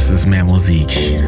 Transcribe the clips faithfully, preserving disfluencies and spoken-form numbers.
Das ist mehr Musik.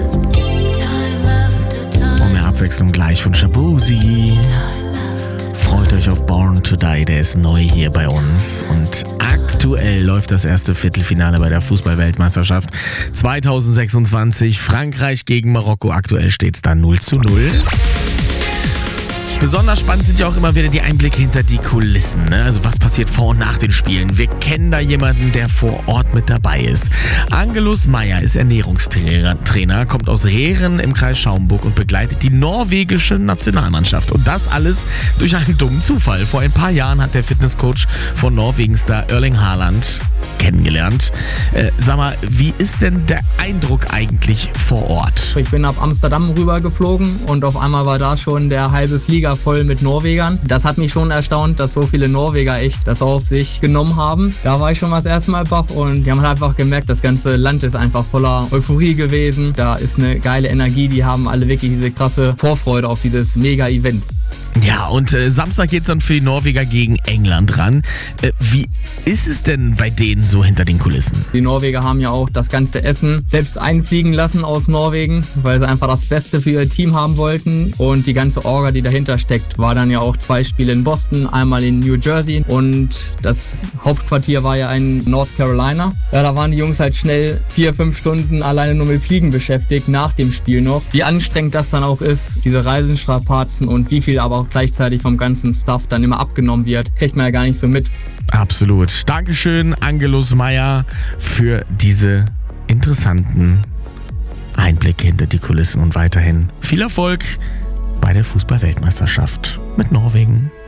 Und mehr Abwechslung gleich von Shaboozey. Freut euch auf Born to Die, der ist neu hier bei uns. Und aktuell läuft das erste Viertelfinale bei der Fußball-Weltmeisterschaft zwanzig sechsundzwanzig. Frankreich gegen Marokko. Aktuell steht es da null zu null. Besonders spannend sind ja auch immer wieder die Einblicke hinter die Kulissen, ne? Also was passiert vor und nach den Spielen. Wir kennen da jemanden, der vor Ort mit dabei ist. Angelus Meyer ist Ernährungstrainer, kommt aus Rehren im Kreis Schaumburg und begleitet die norwegische Nationalmannschaft. Und das alles durch einen dummen Zufall. Vor ein paar Jahren hat der Fitnesscoach von Norwegen-Star Erling Haaland kennengelernt. Äh, sag mal, wie ist denn der Eindruck eigentlich vor Ort? Ich bin ab Amsterdam rüber geflogen und auf einmal war da schon der halbe Flieger voll mit Norwegern. Das hat mich schon erstaunt, dass so viele Norweger echt das auf sich genommen haben. Da war ich schon mal das erste Mal baff und die haben halt einfach gemerkt, das ganze Land ist einfach voller Euphorie gewesen. Da ist eine geile Energie, die haben alle wirklich diese krasse Vorfreude auf dieses Mega-Event. Ja, und äh, Samstag geht's dann für die Norweger gegen England ran. Äh, wie ist es denn bei denen so hinter den Kulissen? Die Norweger haben ja auch das ganze Essen selbst einfliegen lassen aus Norwegen, weil sie einfach das Beste für ihr Team haben wollten. Und die ganze Orga, die dahinter steckt, war dann ja auch zwei Spiele in Boston, einmal in New Jersey und das Hauptquartier war ja in North Carolina. Ja, da waren die Jungs halt schnell vier, fünf Stunden alleine nur mit Fliegen beschäftigt, nach dem Spiel noch. Wie anstrengend das dann auch ist, diese Reisenstrapazen und wie viel aber auch gleichzeitig vom ganzen Stuff dann immer abgenommen wird, kriegt man ja gar nicht so mit. Absolut. Dankeschön, Angelus Meyer, für diese interessanten Einblicke hinter die Kulissen und weiterhin viel Erfolg bei der Fußball-Weltmeisterschaft mit Norwegen.